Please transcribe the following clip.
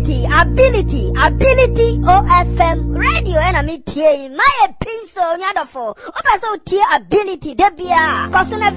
ability OFM radio and me tie my pencil nyadofo oba so tie ability debia cause na